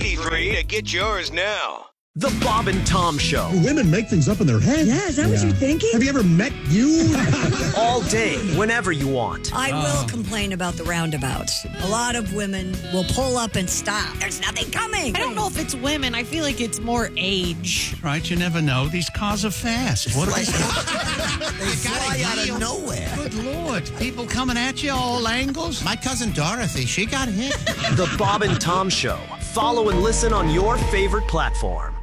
93 to get yours now. The Bob and Tom Show. Women make things up in their head. Yeah, is that what you're thinking? Have you ever met you? All day, whenever you want. I will complain about the roundabouts. A lot of women will pull up and stop. There's nothing coming. I don't know if it's women. I feel like it's more age. Right, you never know. These cars are fast. What They fly out of nowhere. Good Lord. People coming at you all angles. My cousin Dorothy, she got hit. The Bob and Tom Show. Follow and listen on your favorite platform.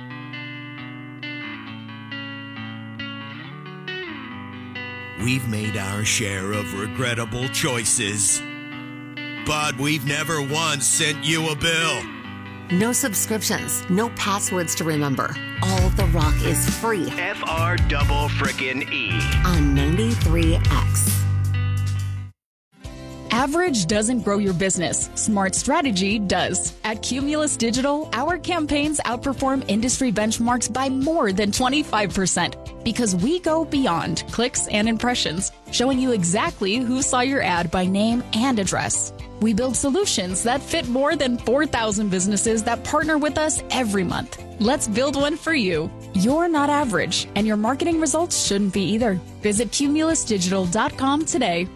We've made our share of regrettable choices, but we've never once sent you a bill. No subscriptions, no passwords to remember. All the rock is free. FR-double-frickin-E. On 93X. Average doesn't grow your business. Smart strategy does. At Cumulus Digital, our campaigns outperform industry benchmarks by more than 25% because we go beyond clicks and impressions, showing you exactly who saw your ad by name and address. We build solutions that fit more than 4,000 businesses that partner with us every month. Let's build one for you. You're not average, and your marketing results shouldn't be either. Visit cumulusdigital.com today.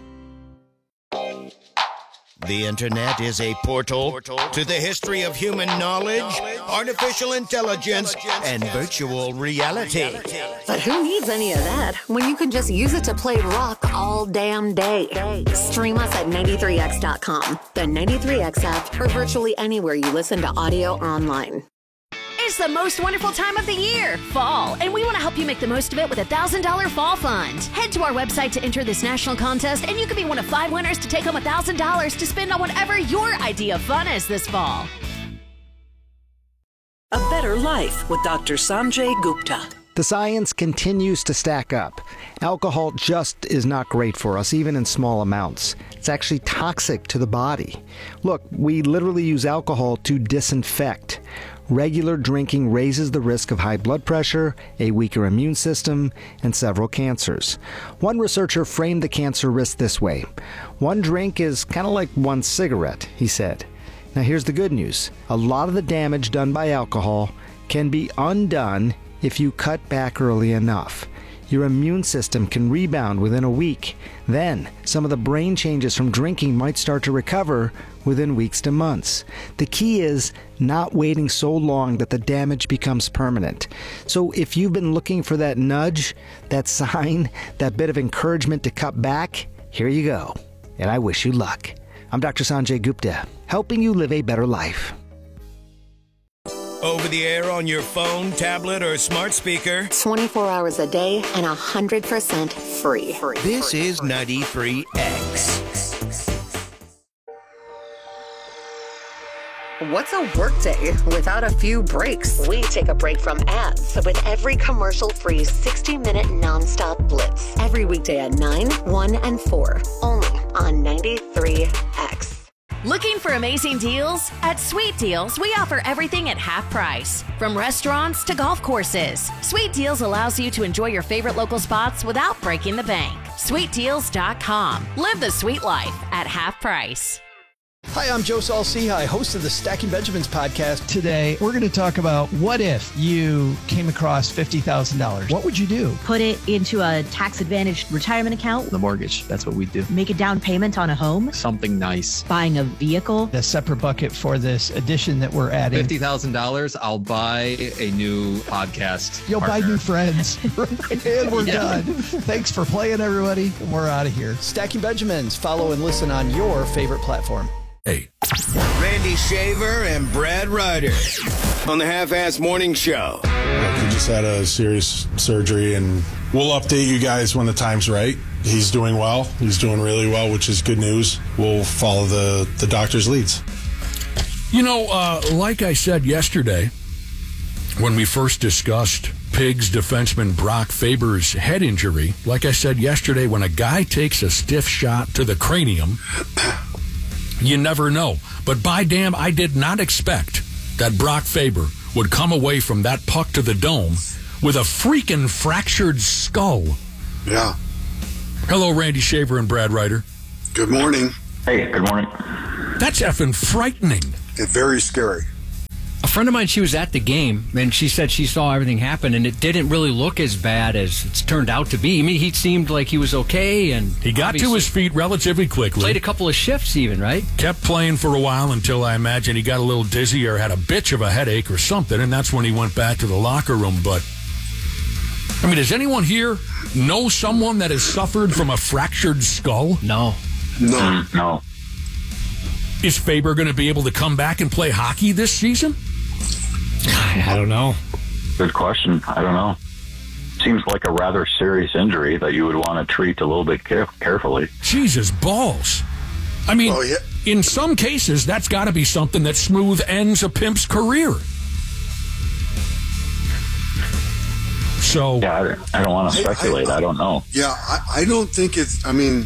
The internet is a portal to the history of human knowledge, artificial intelligence, and virtual reality. But who needs any of that when you can just use it to play rock all damn day? Stream us at 93x.com, the 93x app, or virtually anywhere you listen to audio or online. It's the most wonderful time of the year, fall, and we want to help you make the most of it with a $1,000 fall fund. Head to our website to enter this national contest, and you could be one of 5 winners to take home $1,000 to spend on whatever your idea of fun is this fall. A Better Life with Dr. Sanjay Gupta. The science continues to stack up. Alcohol just is not great for us, even in small amounts. It's actually toxic to the body. Look, we literally use alcohol to disinfect. Regular drinking raises the risk of high blood pressure, a weaker immune system, and several cancers. One researcher framed the cancer risk this way. One drink is kind of like one cigarette, he said. Now here's the good news. A lot of the damage done by alcohol can be undone if you cut back early enough. Your immune system can rebound within a week. Then, some of the brain changes from drinking might start to recover within weeks to months. The key is not waiting so long that the damage becomes permanent. So if you've been looking for that nudge, that sign, that bit of encouragement to cut back, here you go. And I wish you luck. I'm Dr. Sanjay Gupta, helping you live a better life. Over the air on your phone, tablet, or smart speaker. 24 hours a day and 100% free. This is 93X. What's a workday without a few breaks? We take a break from ads with every commercial-free 60-minute nonstop blitz. Every weekday at 9, 1, and 4. Only on 93X. Looking for amazing deals? At Sweet Deals, we offer everything at half price. From restaurants to golf courses, Sweet Deals allows you to enjoy your favorite local spots without breaking the bank. SweetDeals.com. Live the sweet life at half price. Hi, I'm Joe Saul-Sehy, host of the Stacking Benjamins podcast. Today, we're going to talk about what if you came across $50,000. What would you do? Put it into a tax-advantaged retirement account. The mortgage, that's what we do. Make a down payment on a home. Something nice. Buying a vehicle. A separate bucket for this addition that we're adding. $50,000, I'll buy a new podcast You'll partner. buy new friends. And we're done. Thanks for playing, everybody. We're out of here. Stacking Benjamins. Follow and listen on your favorite platform. Hey. Randy Shaver and Brad Ryder on the Half-Ass Morning Show. He just had a serious surgery, and we'll update you guys when the time's right. He's doing well. He's doing really well, which is good news. We'll follow the doctor's leads. You know, like I said yesterday, when we first discussed Pigs defenseman Brock Faber's head injury, like I said yesterday, when a guy takes a stiff shot to the cranium, you never know. But by damn, I did not expect that Brock Faber would come away from that puck to the dome with a freaking fractured skull. Yeah. Hello, Randy Shaver and Brad Ryder. Good morning. Hey, good morning. That's effing frightening. It's very scary. friend of mine, she was at the game, and she said she saw everything happen, and it didn't really look as bad as it's turned out to be. I mean, he seemed like he was okay, and he got to his feet relatively quickly. Played a couple of shifts even, right? Kept playing for a while until I imagine he got a little dizzy or had a bitch of a headache or something, and that's when he went back to the locker room. But, I mean, does anyone here know someone that has suffered from a fractured skull? No. No. Is Faber going to be able to come back and play hockey this season? I don't know. Good question. I don't know. Seems like a rather serious injury that you would want to treat a little bit carefully. Jesus balls. I mean, in some cases, that's got to be something that smooth ends a pimp's career. So yeah, I don't want to speculate. I don't know. Yeah, I don't think it's. I mean,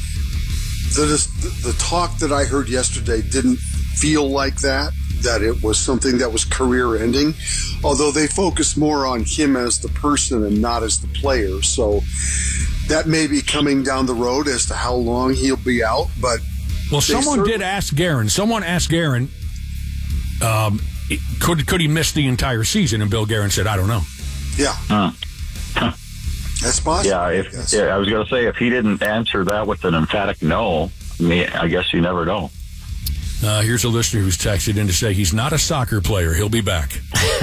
the talk that I heard yesterday didn't feel like that it was something that was career-ending, although they focus more on him as the person and not as the player. So that may be coming down the road as to how long he'll be out. But someone did ask Guerin. Someone asked Guerin, could he miss the entire season? And Bill Guerin said, I don't know. Yeah. That's possible. Yeah, I was going to say, if he didn't answer that with an emphatic no, I guess you never know. Here's a listener who's texted in to say he's not a soccer player. He'll be back.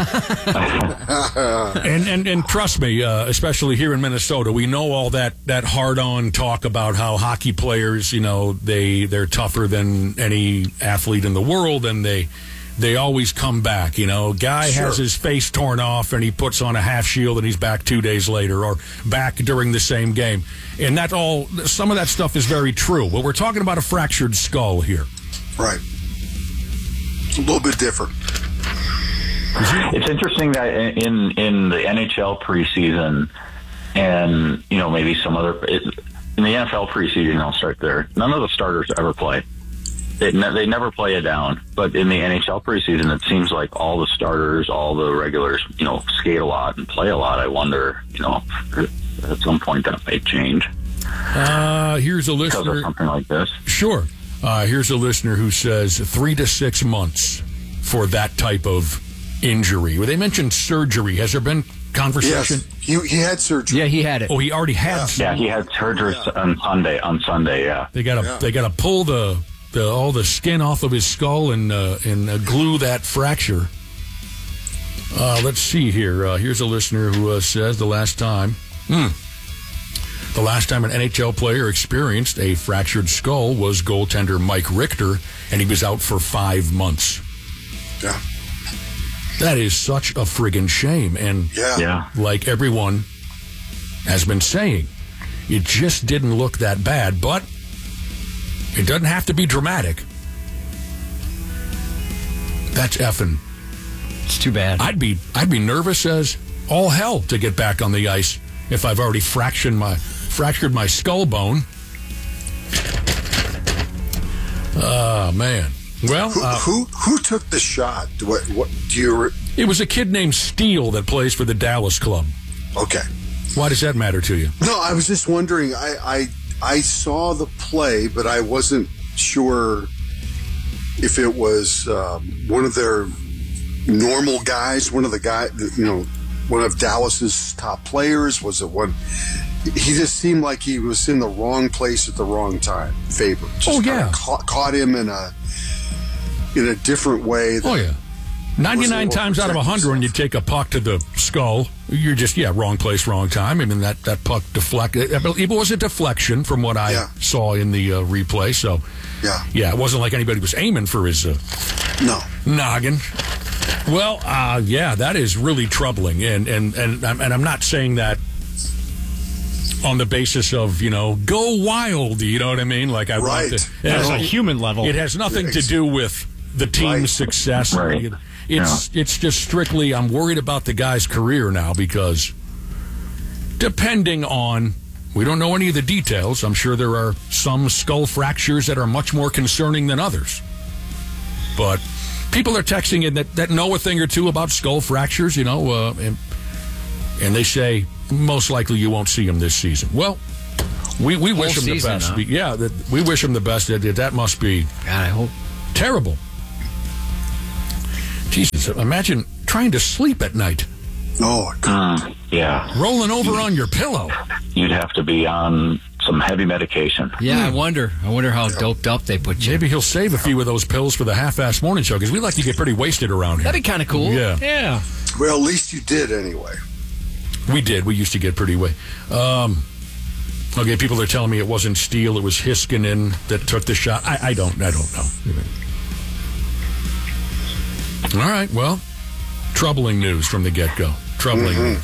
and trust me, especially here in Minnesota, we know all that hard-on talk about how hockey players, they're tougher than any athlete in the world, and they always come back. Guy has his face torn off and he puts on a half shield and he's back 2 days later or back during the same game. And some of that stuff is very true. But we're talking about a fractured skull here. Right. A little bit different. It's interesting that in the NHL preseason and, maybe some other, in the NFL preseason, I'll start there. None of the starters ever play. They never play it down. But in the NHL preseason, it seems like all the starters, all the regulars, skate a lot and play a lot. I wonder, at some point that may change. Here's a listener. Because of something like this. Sure. Here's a listener who says 3 to 6 months for that type of injury. Well, they mentioned surgery. Has there been conversation? Yes. He had surgery. Yeah, he had it. Oh, he already had surgery. Yeah, he had surgery on Sunday, yeah. They gotta pull all the skin off of his skull and glue that fracture. Let's see here. Here's a listener who says the last time an NHL player experienced a fractured skull was goaltender Mike Richter, and he was out for 5 months. Yeah. That is such a friggin' shame. And like everyone has been saying, it just didn't look that bad, but it doesn't have to be dramatic. That's effing. It's too bad. I'd be nervous as all hell to get back on the ice if I've already fractured my skull bone. Oh man. Well, who took the shot? What do you? It was a kid named Steele that plays for the Dallas club. Okay. Why does that matter to you? No, I was just wondering. I saw the play, but I wasn't sure if it was one of their normal guys, one of Dallas's top players. Was it one? He just seemed like he was in the wrong place at the wrong time. Faber just caught him in a different way. 99 times out of 100 when you take a puck to the skull, you're just, wrong place, wrong time. I mean, that puck deflected. It was a deflection from what I saw in the replay. So, it wasn't like anybody was aiming for his noggin. Well, that is really troubling. And I'm not saying that on the basis of, go wild, you know what I mean? Like I want to. At a human level. It has nothing to do with the team's success. Right. It's just strictly, I'm worried about the guy's career now because depending on, we don't know any of the details. I'm sure there are some skull fractures that are much more concerning than others. But people are texting in that know a thing or two about skull fractures, and they say most likely you won't see him this season. Well, we wish him the best. Huh? We wish him the best. That must be God, I hope terrible. Jesus, imagine trying to sleep at night. Oh, yeah. Rolling over on your pillow. You'd have to be on some heavy medication. Yeah, I wonder how doped up they put you. Maybe he'll save a few of those pills for the half-ass morning show, because we like to get pretty wasted around here. That'd be kind of cool. Yeah. Well, at least you did anyway. We did. We used to get pretty okay, people are telling me it wasn't Steele, it was Hiskinen that took the shot. I don't know. All right, well, troubling news from the get-go. Troubling news.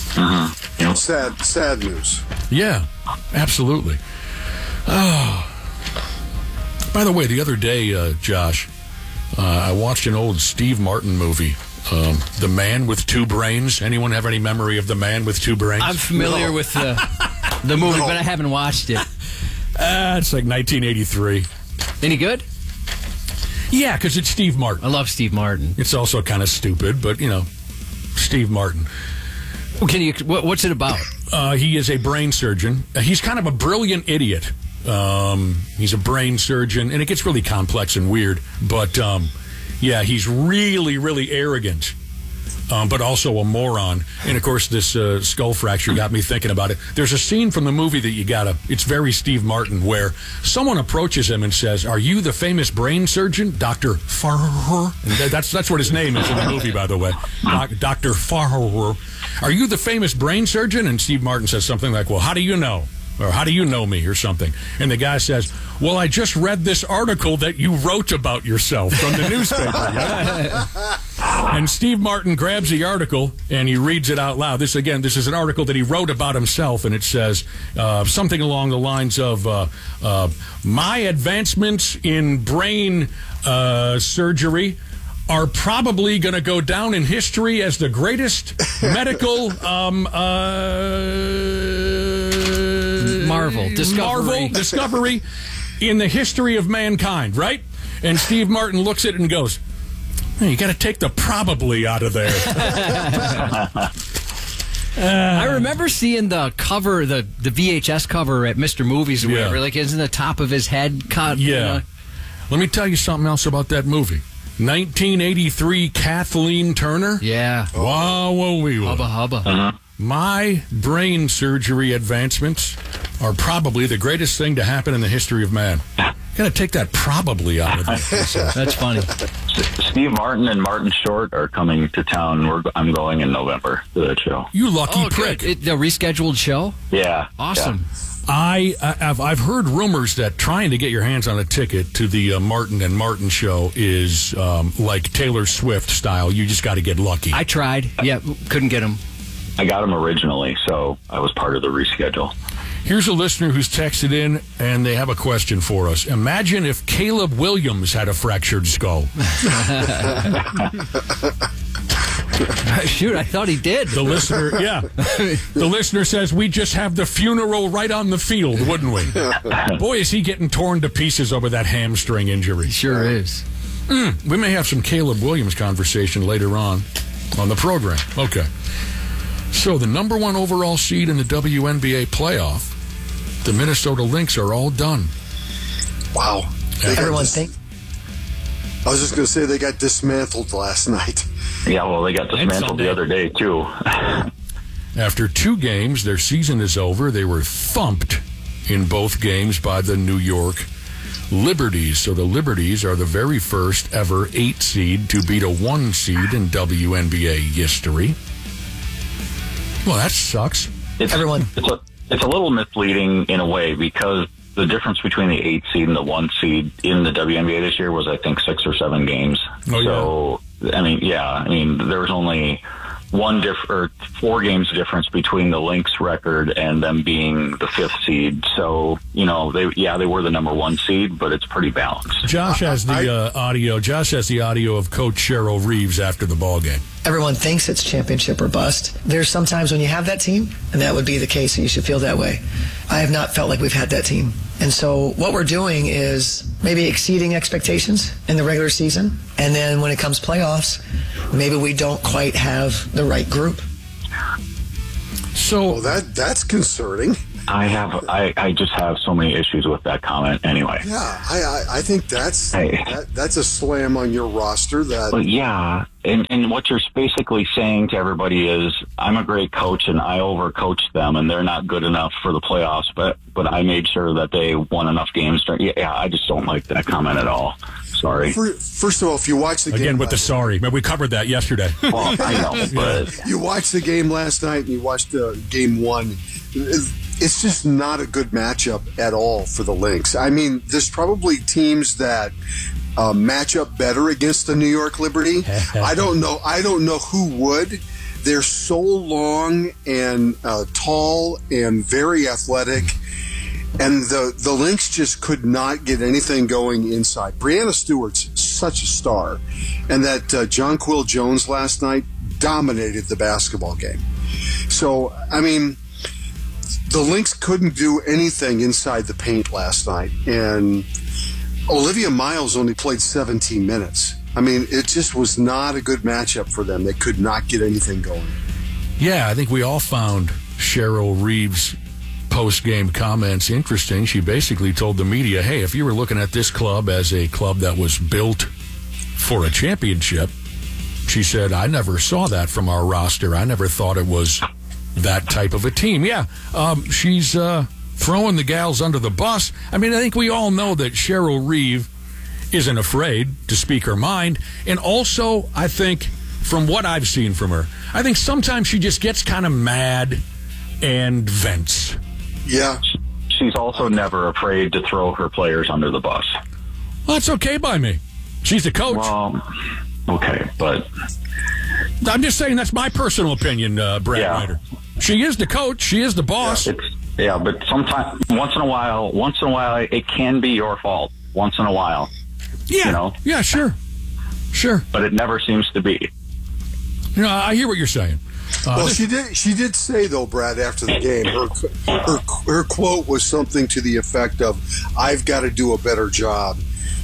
Sad news. Yeah, absolutely. Oh. By the way, the other day, Josh, I watched an old Steve Martin movie, The Man with Two Brains. Anyone have any memory of The Man with Two Brains? I'm familiar with the movie, but I haven't watched it. It's like 1983. Any good? Yeah, because it's Steve Martin. I love Steve Martin. It's also kind of stupid, but, Steve Martin. Well, what's it about? He is a brain surgeon. He's kind of a brilliant idiot. He's a brain surgeon, and it gets really complex and weird. But, he's really, really arrogant, but also a moron. And, of course, this skull fracture got me thinking about it. There's a scene from the movie that it's very Steve Martin, where someone approaches him and says, "Are you the famous brain surgeon, Dr. Farrer?" And that's what his name is in the movie, by the way. Dr. Farrer. "Are you the famous brain surgeon?" And Steve Martin says something like, "Well, how do you know?" Or "How do you know me?" or something. And the guy says, "Well, I just read this article that you wrote about yourself from the newspaper." And Steve Martin grabs the article and he reads it out loud. This is an article that he wrote about himself, and it says something along the lines of, "My advancements in brain surgery are probably going to go down in history as the greatest medical discovery in the history of mankind," right? And Steve Martin looks at it and goes, "Hey, you got to take the probably out of there." I remember seeing the cover, the VHS cover at Mr. Movies or whatever. Like, isn't the top of his head cut? Yeah. Let me tell you something else about that movie. 1983 Kathleen Turner. Yeah. Wow, hubba hubba. My brain surgery advancements are probably the greatest thing to happen in the history of man. Got to take that probably out of it. That's funny. Steve Martin and Martin Short are coming to town. I'm going in November to that show. You lucky prick. The rescheduled show? Yeah. Awesome. Yeah. I've heard rumors that trying to get your hands on a ticket to the Martin and Martin show is like Taylor Swift style. You just got to get lucky. I tried. Yeah, couldn't get them. I got them originally, so I was part of the reschedule. Here's a listener who's texted in, and they have a question for us. Imagine if Caleb Williams had a fractured skull. Shoot, I thought he did. The listener says, "We just have the funeral right on the field, wouldn't we?" Boy, is he getting torn to pieces over that hamstring injury. Sure is. We may have some Caleb Williams conversation later on the program. Okay. So the number 1 overall seed in the WNBA playoff, the Minnesota Lynx, are all done. Wow. Everyone think. I was just going to say they got dismantled last night. Yeah, well, they got dismantled the other day, too. After 2 games, their season is over. They were thumped in both games by the New York Liberties. So the Liberties are the very first ever 8 seed to beat a 1 seed in WNBA history. Well, that sucks. It's a little misleading in a way, because the difference between the 8 seed and the 1 seed in the WNBA this year was, I think, 6 or 7 games. Oh, so, I mean, there was only 4 games difference between the Lynx record and them being the 5th seed. So, they were the number 1 seed, but it's pretty balanced. Josh has the audio. Josh has the audio of Coach Cheryl Reeves after the ball game. Everyone thinks it's championship or bust. There's sometimes when you have that team, and that would be the case, and you should feel that way. I have not felt like we've had that team. And so what we're doing is maybe exceeding expectations in the regular season, and then when it comes playoffs, maybe we don't quite have the right group. So that's concerning. I just have so many issues with that comment anyway. Yeah, I think that's a slam on your roster. Well, yeah, and what you're basically saying to everybody is, I'm a great coach and I overcoached them and they're not good enough for the playoffs, but I made sure that they won enough games. Yeah, I just don't like that comment at all. Sorry. First of all, if you watch the game again with the sorry, but we covered that yesterday. Well, I know, but you watched the game last night and you watched game one. It's just not a good matchup at all for the Lynx. I mean, there's probably teams that match up better against the New York Liberty. I don't know who would. They're so long and tall and very athletic. And the Lynx just could not get anything going inside. Brianna Stewart's such a star. And that Jonquil Jones last night dominated the basketball game. So, I mean, the Lynx couldn't do anything inside the paint last night. And Olivia Miles only played 17 minutes. I mean, it just was not a good matchup for them. They could not get anything going. Yeah, I think we all found Cheryl Reeves' post-game comments interesting. She basically told the media, hey, if you were looking at this club as a club that was built for a championship, she said, I never saw that from our roster. I never thought it was that type of a team. Yeah, she's throwing the gals under the bus. I mean, I think we all know that Cheryl Reeve isn't afraid to speak her mind. And also, I think, from what I've seen from her, I think sometimes she just gets kind of mad and vents. Yeah. She's also never afraid to throw her players under the bus. Well, that's okay by me. She's the coach. Well, okay, but I'm just saying that's my personal opinion, Brad Ryder. She is the coach. She is the boss. Yeah, but sometimes, once in a while, it can be your fault. Once in a while. Yeah. You know? Yeah, sure. But it never seems to be. You know, I hear what you're saying. Well, she did say, though, Brad, after the game, her quote was something to the effect of, I've got to do a better job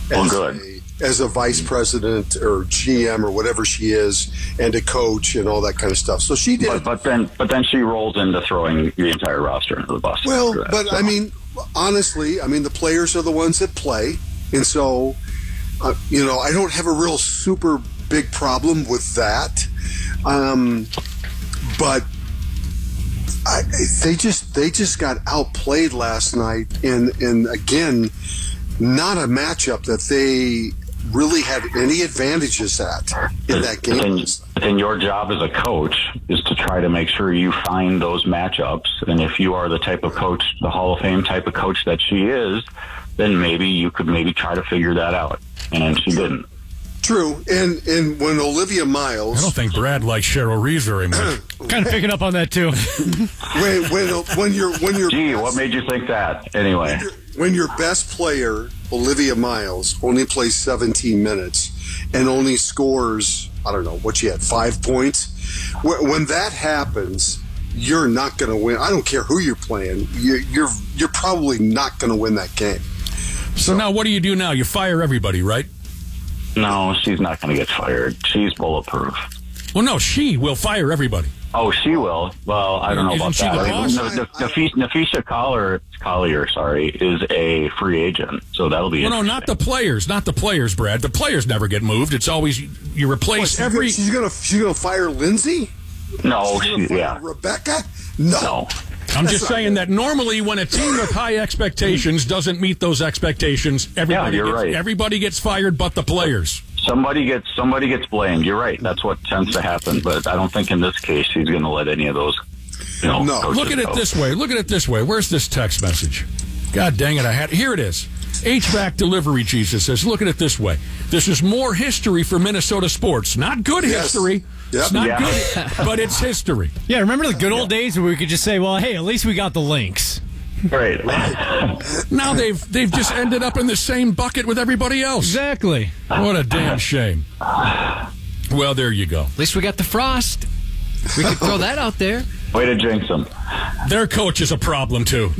as a vice president or GM or whatever she is, and a coach and all that kind of stuff. So she did. But then she rolls into throwing the entire roster into the bus. Well, I mean, honestly, the players are the ones that play. And so, I don't have a real super big problem with that. But they just got outplayed last night, and again, not a matchup that they really had any advantages at in that game. And your job as a coach is to try to make sure you find those matchups. And if you are the type of coach, the Hall of Fame type of coach that she is, then maybe you could try to figure that out. And she didn't. True, and when Olivia Miles, I don't think Brad likes Cheryl Reeves very much. Kind of picking up on that too. when you're gee, what made you think that? Anyway, when your best player, Olivia Miles, only plays 17 minutes and only scores, I don't know what she had, 5 points. When that happens, you're not going to win. I don't care who you're playing. You're probably not going to win that game. So now, what do you do now? You fire everybody, right? No, she's not going to get fired. She's bulletproof. Well, no, she will fire everybody. Oh, she will? Well, I don't know about that. Nafisha Collier, is a free agent, so that'll be no, not the players. Not the players, Brad. The players never get moved. It's always you replace She's gonna fire Lindsay? No, Rebecca? No. I'm just saying that normally when a team with high expectations doesn't meet those expectations, everybody gets fired but the players. Somebody gets blamed. You're right. That's what tends to happen. But I don't think in this case she's going to let any of those. No. Look at it this way. Where's this text message? God dang it! Here it is. HVAC Delivery Jesus says, look at it this way. This is more history for Minnesota sports. Not good history. Yep. It's not good, but it's history. Yeah, remember the good old days where we could just say, well, hey, at least we got the Lynx. Right. Now they've just ended up in the same bucket with everybody else. Exactly. What a damn shame. Well, there you go. At least we got the Frost. We could throw that out there. Way to jinx them. Their coach is a problem, too.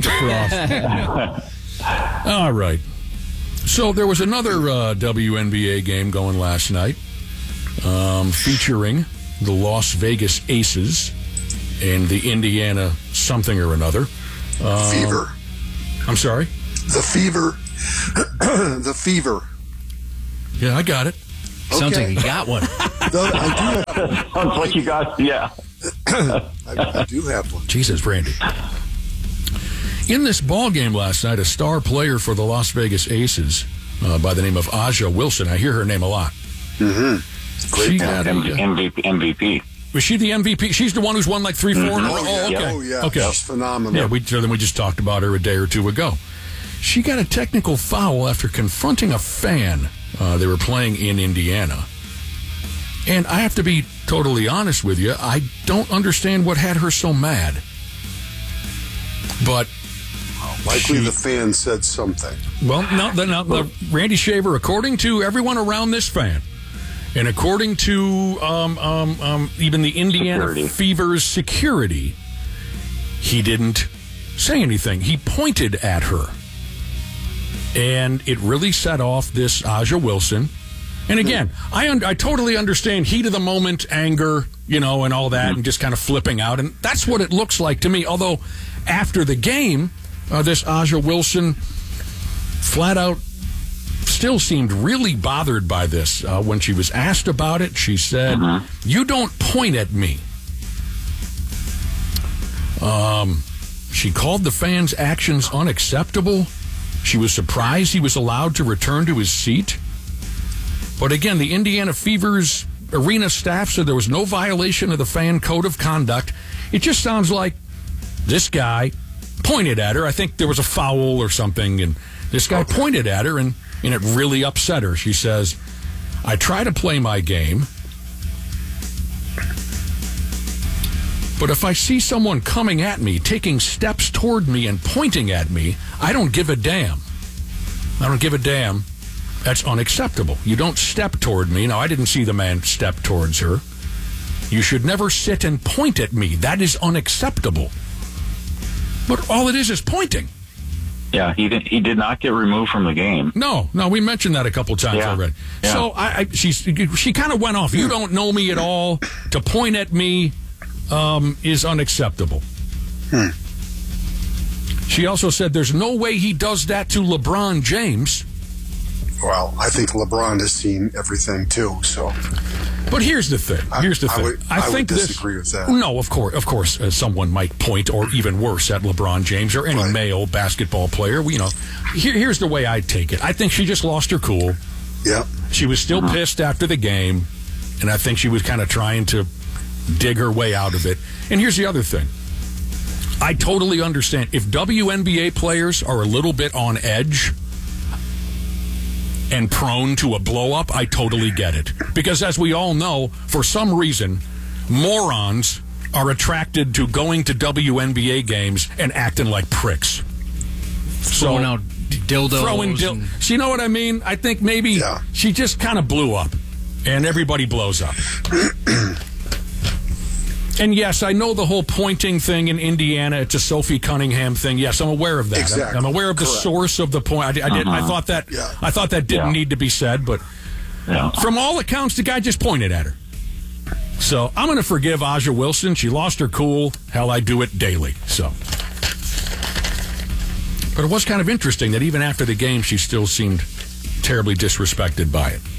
All right. So there was another WNBA game going last night featuring the Las Vegas Aces and the Indiana something or another. Fever. I'm sorry? The fever. The fever. Yeah, I got it. Sounds like you got one. I do have one. Sounds like you got, yeah. I do have one. Jesus, Randy. In this ball game last night, a star player for the Las Vegas Aces by the name of Aja Wilson. I hear her name a lot. Mm-hmm. Great. She got MVP. Was she the MVP? She's the one who's won like 3-4 in a row? Oh, okay. Oh, yeah. Okay. She's phenomenal. Yeah, we just talked about her a day or two ago. She got a technical foul after confronting a fan. They were playing in Indiana. And I have to be totally honest with you, I don't understand what had her so mad. But likely the fan said something. Well, no, Randy Shaver, according to everyone around this fan, and according to even the Indiana Fever's security, he didn't say anything. He pointed at her. And it really set off this Aja Wilson. And again, I totally understand heat of the moment, anger, and all that, and just kind of flipping out. And that's what it looks like to me. Although after the game, this Aja Wilson flat out still seemed really bothered by this. When she was asked about it, she said, "You don't point at me." She called the fans' actions unacceptable. She was surprised he was allowed to return to his seat. But again, the Indiana Fever's arena staff said there was no violation of the fan code of conduct. It just sounds like this guy pointed at her. I think there was a foul or something, and this guy pointed at her, and it really upset her. She says, "I try to play my game, but if I see someone coming at me, taking steps toward me and pointing at me, I don't give a damn. I don't give a damn. That's unacceptable. You don't step toward me." Now, I didn't see the man step towards her. "You should never sit and point at me. That is unacceptable." But all it is pointing. Yeah, he did not get removed from the game. No, we mentioned that a couple times already. Yeah. So she kind of went off. "You don't know me at all. To point at me is unacceptable." She also said there's no way he does that to LeBron James. Well, I think LeBron has seen everything too. So, but here's the thing. I would disagree with that. No, of course, someone might point, or even worse, at LeBron James or any male basketball player. Here's the way I take it. I think she just lost her cool. Yeah, she was still pissed after the game, and I think she was kind of trying to dig her way out of it. And here's the other thing. I totally understand if WNBA players are a little bit on edge and prone to a blow-up, I totally get it. Because as we all know, for some reason, morons are attracted to going to WNBA games and acting like pricks. Throwing out dildos. So you know what I mean? I think maybe she just kind of blew up, and everybody blows up. And yes, I know the whole pointing thing in Indiana. It's a Sophie Cunningham thing. Yes, I'm aware of that. Exactly. I'm aware of the source of the point. I thought that didn't need to be said, but from all accounts, the guy just pointed at her. So I'm going to forgive Aja Wilson. She lost her cool. Hell, I do it daily. So, but it was kind of interesting that even after the game, she still seemed terribly disrespected by it.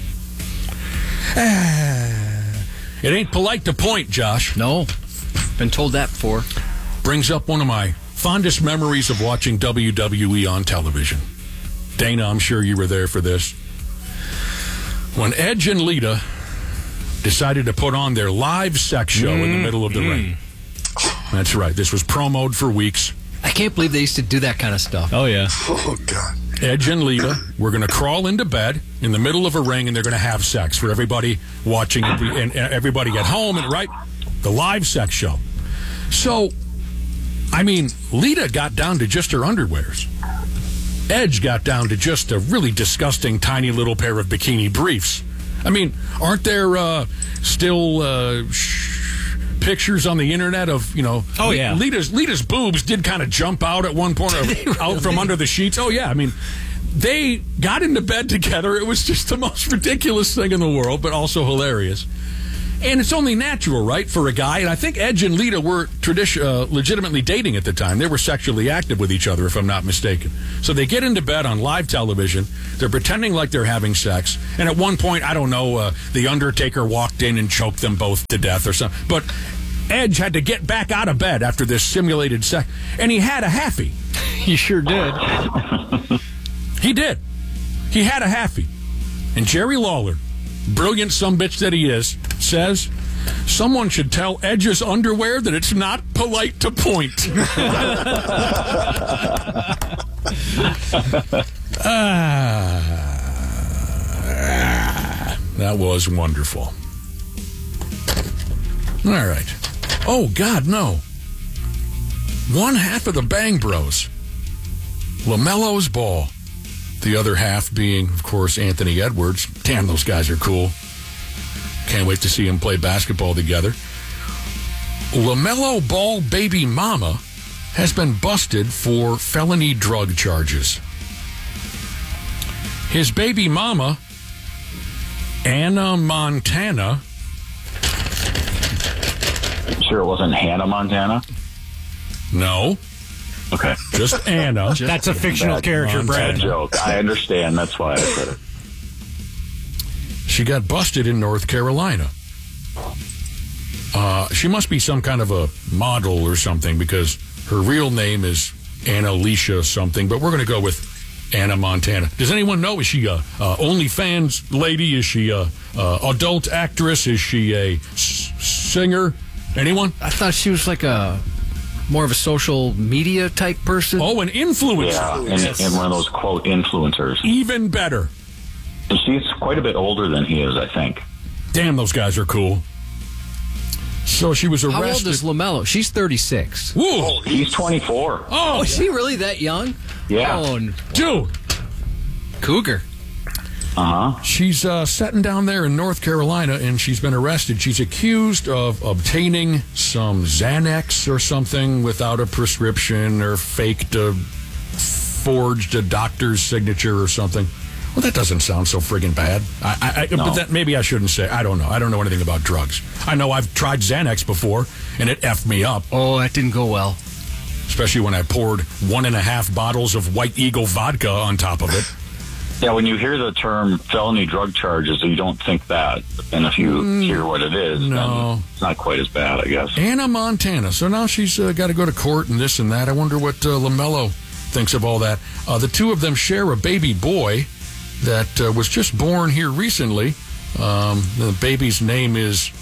It ain't polite to point, Josh. No. Been told that before. Brings up one of my fondest memories of watching WWE on television. Dana, I'm sure you were there for this. When Edge and Lita decided to put on their live sex show in the middle of the ring. That's right. This was promoted for weeks. I can't believe they used to do that kind of stuff. Oh, yeah. Oh, God. Edge and Lita were going to crawl into bed in the middle of a ring, and they're going to have sex for everybody watching and everybody at home. And the live sex show. So, I mean, Lita got down to just her underwears. Edge got down to just a really disgusting, tiny little pair of bikini briefs. I mean, aren't there still pictures on the internet of, Oh, yeah. Lita's boobs did kind of jump out at one point, out from under the sheets. Oh, yeah. I mean, they got into bed together. It was just the most ridiculous thing in the world, but also hilarious. And it's only natural, right, for a guy. And I think Edge and Lita were legitimately dating at the time. They were sexually active with each other, if I'm not mistaken. So they get into bed on live television. They're pretending like they're having sex. And at one point, I don't know, The Undertaker walked in and choked them both to death or something. But Edge had to get back out of bed after this simulated sex. And he had a halfie. He sure did. He did. He had a halfie. And Jerry Lawler, brilliant sumbitch that he is, says someone should tell Edge's underwear that it's not polite to point. That was wonderful. All right. Oh, God, no. One half of the Bang Bros, LaMelo's ball. The other half being, of course, Anthony Edwards. Damn, those guys are cool. Can't wait to see them play basketball together. LaMelo Ball baby mama has been busted for felony drug charges. His baby mama, Anna Montana. Sure it wasn't Hannah Montana? No. Okay. Just Anna. That's a fictional character, Brad. Joke. I understand. That's why I said it. She got busted in North Carolina. She must be some kind of a model or something because her real name is Annalisa something, but we're going to go with Anna Montana. Does anyone know? Is she a OnlyFans lady? Is she a adult actress? Is she a singer? Anyone? I thought she was like more of a social media type person. Oh, an influencer. Yeah, and one of those, quote, influencers. Even better. And she's quite a bit older than he is, I think. Damn, those guys are cool. So she was arrested. How old is LaMelo? She's 36. Woo! Oh, he's 24. Oh, is he really that young? Yeah. Oh, dude. Cougar. Uh-huh. She's sitting down there in North Carolina, and she's been arrested. She's accused of obtaining some Xanax or something without a prescription or forged a doctor's signature or something. Well, that doesn't sound so friggin' bad. No. But that maybe I shouldn't say. I don't know. I don't know anything about drugs. I know I've tried Xanax before, and it effed me up. Oh, that didn't go well. Especially when I poured 1.5 bottles of White Eagle vodka on top of it. Yeah, when you hear the term felony drug charges, you don't think that. And if you hear what it is, then it's not quite as bad, I guess. Anna Montana. So now she's got to go to court and this and that. I wonder what LaMelo thinks of all that. The two of them share a baby boy that was just born here recently. The baby's name is...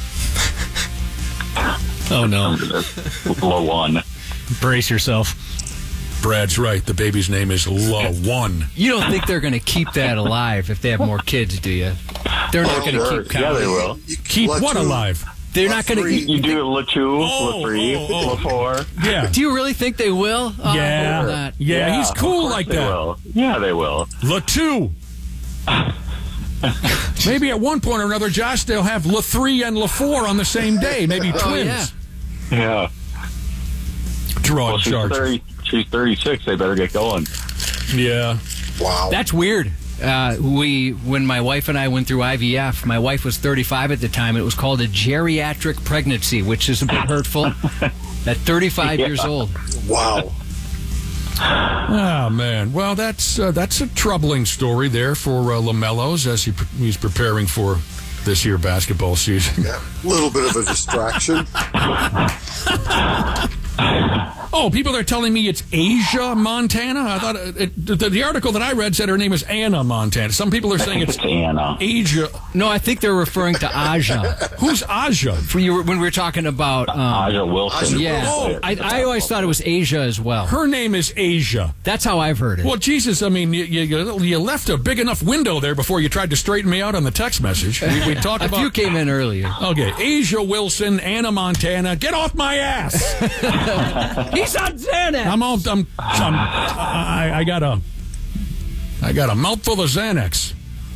Oh, no. LaOne. Brace yourself. Brad's right. The baby's name is LaOne. You don't think they're going to keep that alive if they have more kids, do you? They're not going to keep counting. Yeah, they will. Keep what alive? They're not going to... You do La2, La3, La4. Yeah. Do you really think they will? Yeah. Yeah, he's cool like that. Will. Yeah, they will. La2. Maybe at one point or another, Josh, they'll have La3 and La4 on the same day. Maybe twins. Yeah. Draw charge. She's 36. They better get going. Yeah. Wow. That's weird. When my wife and I went through IVF, my wife was 35 at the time. It was called a geriatric pregnancy, which is a bit hurtful. At 35 years old. Wow. Oh, man. Well, that's a troubling story there for LaMelo's as he's preparing for this year basketball season. Yeah, a little bit of a distraction. Oh, people are telling me it's Asia Montana. I thought the article that I read said her name is Anna Montana. Some people are saying it's Anna. Asia. No, I think they're referring to Aja. Who's Aja? When we were talking about Aja Wilson. Yeah, I always thought it was Asia as well. Her name is Asia. That's how I've heard it. Well, Jesus, I mean, you left a big enough window there before you tried to straighten me out on the text message. We talked about... A few came in earlier. Okay, Asia Wilson, Anna Montana, get off my ass! He's on Xanax. I got a mouthful of Xanax.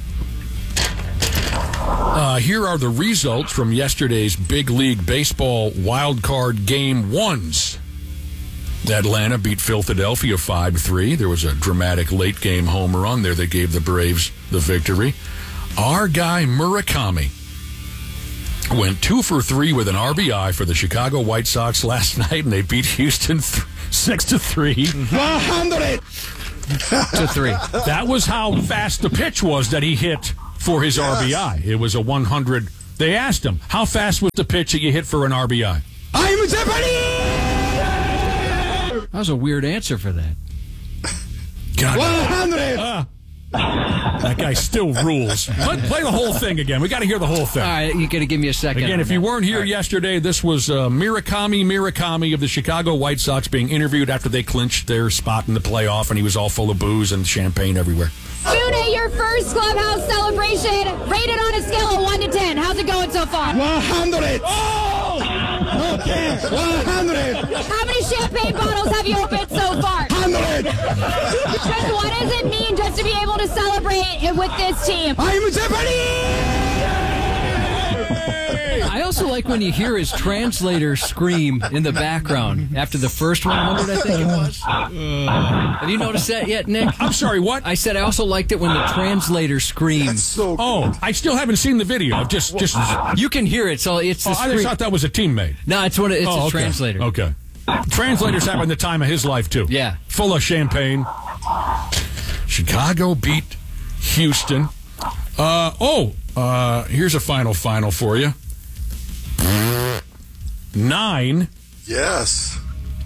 Here are the results from yesterday's Big League Baseball Wild Card Game 1s. Atlanta beat Philadelphia 5-3. There was a dramatic late-game home run there that gave the Braves the victory. Our guy Murakami went 2 for 3 with an RBI for the Chicago White Sox last night, and they beat Houston 6-3. 100 to 3. That was how fast the pitch was that he hit for his RBI. It was a 100. They asked him, how fast was the pitch that you hit for an RBI? I'm Japanese! That was a weird answer for that. God, 100! That guy still rules. Play the whole thing again. We got to hear the whole thing. All right, you got to give me a second. Again, if you weren't here yesterday, this was Murakami of the Chicago White Sox being interviewed after they clinched their spot in the playoff, and he was all full of booze and champagne everywhere. Mune, your first clubhouse celebration, rated on a scale of 1 to 10. How's it going so far? 100! Oh! Okay, 100! How many champagne bottles have you opened so far? 100! Just what does it mean just to be able to celebrate with this team? I'm Japanese! I also like when you hear his translator scream in the background after the first 100, I think it was. Have you noticed that yet, Nick? I'm sorry, what? I said I also liked it when the translator screams. So I still haven't seen the video. Just you can hear it, so it's the I just thought that was a teammate. No, it's a translator. Okay. Translators having the time of his life, too. Yeah. Full of champagne. Chicago beat Houston. Here's a final for you. 9. Yes.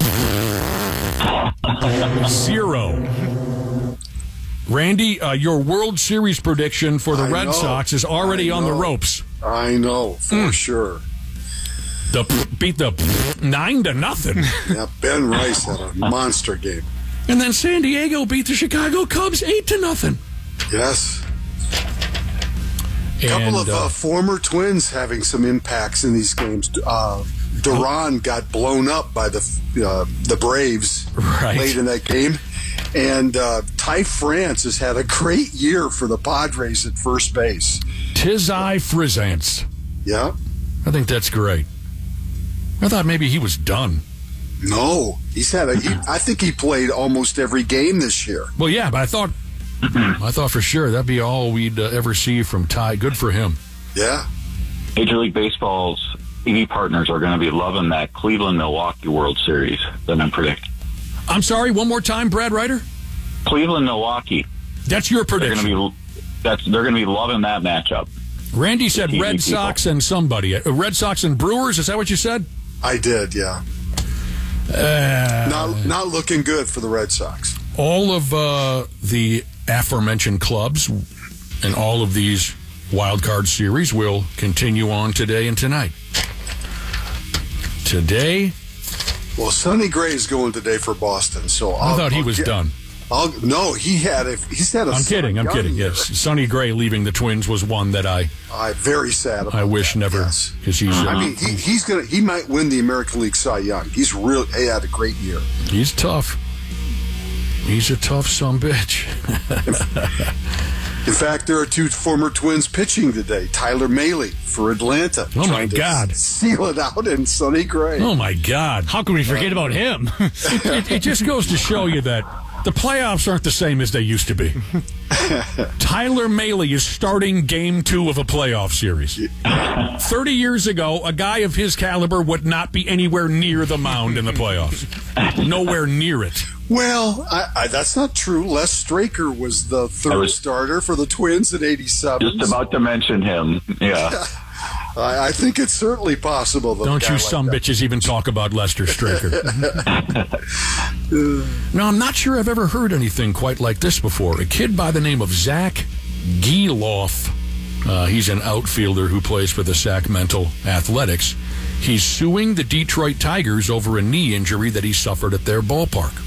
0. Randy, your World Series prediction for the Red Sox is already on the ropes. I know, for sure. Beat the 9-0. Yeah, Ben Rice had a monster game. And then San Diego beat the Chicago Cubs 8-0. Yes. A couple of former Twins having some impacts in these games. Duran got blown up by the Braves late in that game. And Ty France has had a great year for the Padres at first base. Tizai Frizzants. Yeah. I think that's great. I thought maybe he was done. No. I think he played almost every game this year. Well, yeah, but I thought for sure that'd be all we'd ever see from Ty. Good for him. Yeah. Major League Baseball's TV partners are going to be loving that Cleveland-Milwaukee World Series that I'm predicting. I'm sorry, one more time, Brad Ryder? Cleveland-Milwaukee. That's your prediction. They're going to be loving that matchup. Randy said Red Sox and somebody. Red Sox and Brewers, is that what you said? I did, yeah. Not looking good for the Red Sox. All of the aforementioned clubs and all of these wild card series will continue on today and tonight. Today? Well, Sonny Gray is going today for Boston, so I thought he was done. No, he's had a. I'm kidding. Yes, Sonny Gray leaving the Twins was one that I'm very sad about. I wish that, never, because he's. He might win the American League Cy Young. He had a great year. He's tough. He's a tough sumbitch. In fact, there are 2 former Twins pitching today. Tyler Mahle for Atlanta. Oh, my God. Seal it out, and Sonny Gray. Oh, my God. How can we forget about him? It just goes to show you that the playoffs aren't the same as they used to be. Tyler Mahle is starting game 2 of a playoff series. 30 years ago, a guy of his caliber would not be anywhere near the mound in the playoffs. Nowhere near it. Well, that's not true. Les Straker was the third starter for the Twins in '87. Just about to mention him. Yeah. I think it's certainly possible. Don't you bitches even talk about Lester Straker. Now, I'm not sure I've ever heard anything quite like this before. A kid by the name of Zach Geloff. He's an outfielder who plays for the Sacramento Athletics. He's suing the Detroit Tigers over a knee injury that he suffered at their ballpark.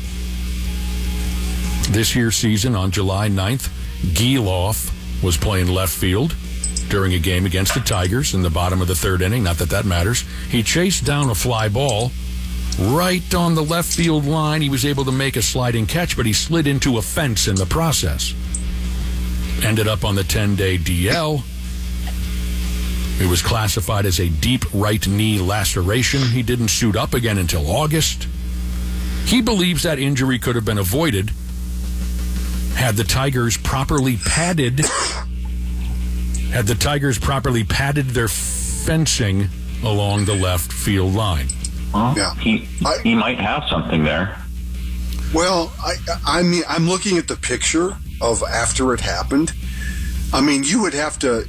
This year's season, on July 9th, Geloff was playing left field during a game against the Tigers in the bottom of the 3rd inning. Not that that matters. He chased down a fly ball right on the left field line. He was able to make a sliding catch, but he slid into a fence in the process. Ended up on the 10-day DL. It was classified as a deep right knee laceration. He didn't suit up again until August. He believes that injury could have been avoided had the Tigers properly padded their fencing along the left field line. Well, he might have something there. Well, I mean, I'm looking at the picture of after it happened. I mean, you would have to.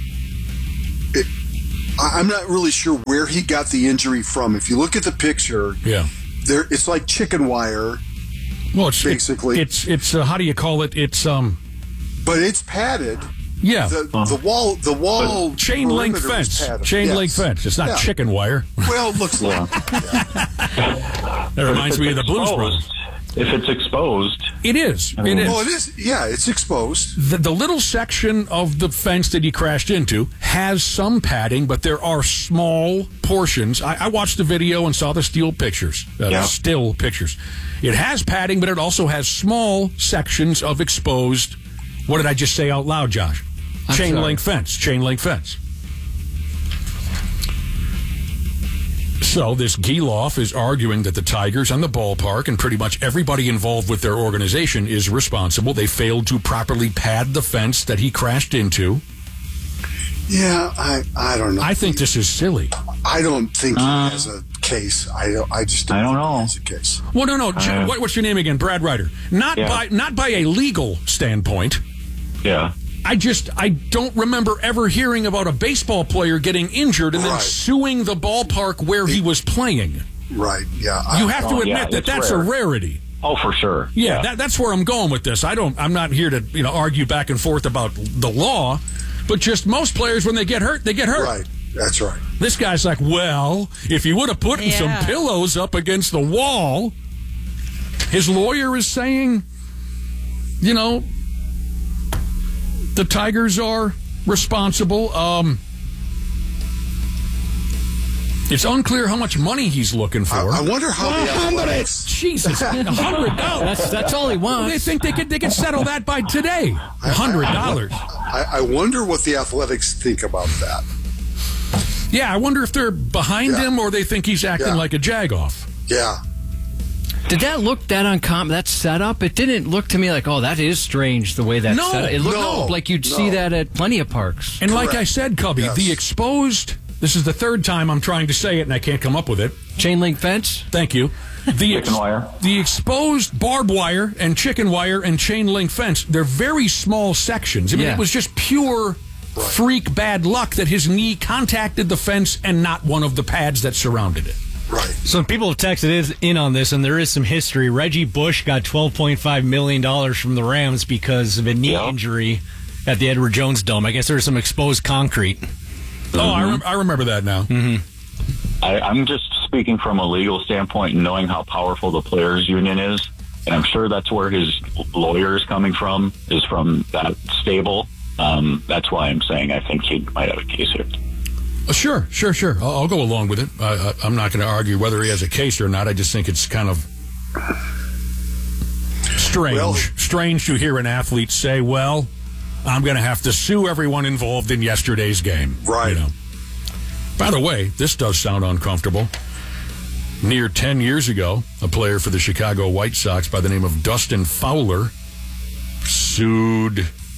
I'm not really sure where he got the injury from. If you look at the picture, it's like chicken wire. Well, it's basically it's how do you call it? It's but it's padded. Yeah, the wall chain link fence. Chain link fence. It's not chicken wire. Well, it looks like. That reminds me of the Blues Brothers. If it's exposed, it is. I mean, Well, it is. Yeah, it's exposed. The little section of the fence that he crashed into has some padding, but there are small portions. I watched the video and saw the still pictures. Still pictures. It has padding, but it also has small sections of exposed. What did I just say out loud, Josh? Chain link fence. Chain link fence. So this Geloff is arguing that the Tigers and the ballpark and pretty much everybody involved with their organization is responsible. They failed to properly pad the fence that he crashed into. Yeah, I don't know. I think this is silly. I don't think he has a case. I don't know. He has a case. Well, no. What's your name again? Brad Ryder. Not by a legal standpoint. Yeah. I don't remember ever hearing about a baseball player getting injured and then suing the ballpark where he was playing. Right, yeah. You have to admit that's rare. A rarity. Oh, for sure. Yeah. That's where I'm going with this. I'm not here to, argue back and forth about the law, but just most players, when they get hurt, they get hurt. Right, that's right. This guy's like, well, if you would have put some pillows up against the wall, his lawyer is saying, the Tigers are responsible. It's unclear how much money he's looking for. I wonder how many. Jesus, $100. That's all he wants. They think they could settle that by today. $100. I wonder what the Athletics think about that. Yeah, I wonder if they're behind him or they think he's acting like a jagoff. Yeah. Did that look that uncommon? That setup? It didn't look to me like, that is strange the way that set up. It looked like you'd see that at plenty of parks. And like I said, Cubby, the exposed. This is the third time I'm trying to say it and I can't come up with it. Chain link fence? Thank you. Chicken wire. The exposed barbed wire and chicken wire and chain link fence, they're very small sections. I mean, it was just pure freak bad luck that his knee contacted the fence and not one of the pads that surrounded it. Right. So people have texted in on this, and there is some history. Reggie Bush got $12.5 million from the Rams because of a knee injury at the Edward Jones Dome. I guess there's some exposed concrete. Oh, I remember that now. Mm-hmm. I'm just speaking from a legal standpoint and knowing how powerful the players' union is, and I'm sure that's where his lawyer is coming from, is from that stable. That's why I'm saying I think he might have a case here. Sure. I'll go along with it. I'm not going to argue whether he has a case or not. I just think it's kind of strange to hear an athlete say, well, I'm going to have to sue everyone involved in yesterday's game. Right. By the way, this does sound uncomfortable. Near 10 years ago, a player for the Chicago White Sox by the name of Dustin Fowler sued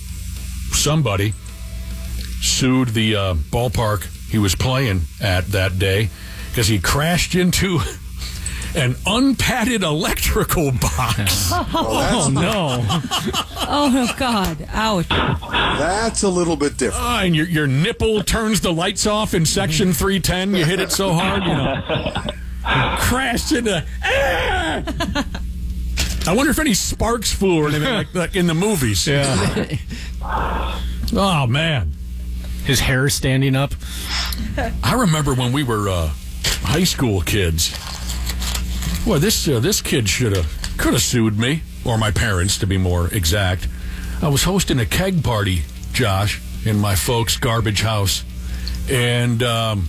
the ballpark he was playing at that day because he crashed into an unpadded electrical box. No. Oh, God. Ouch. That's a little bit different. And your nipple turns the lights off in section 310. You hit it so hard, crashed into... I wonder if any sparks flew or anything like in the movies. Yeah. Oh, man. His hair standing up. I remember when we were high school kids. Boy, this kid could have sued me, or my parents, to be more exact. I was hosting a keg party, Josh, in my folks' garbage house, and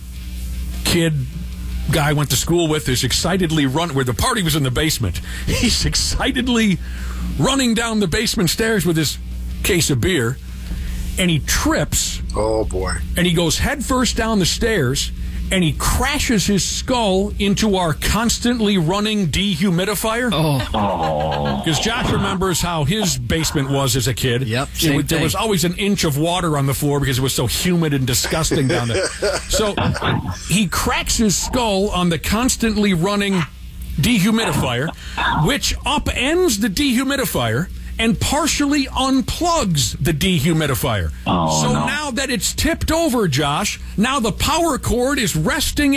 guy went to school with is excitedly where the party was in the basement. He's excitedly running down the basement stairs with his case of beer, and he trips. Oh, boy. And he goes headfirst down the stairs and he crashes his skull into our constantly running dehumidifier. Because Josh remembers how his basement was as a kid. Yep, there was always an inch of water on the floor because it was so humid and disgusting down there. So he cracks his skull on the constantly running dehumidifier, which upends the dehumidifier and partially unplugs the dehumidifier. Now that it's tipped over, Josh, now the power cord is resting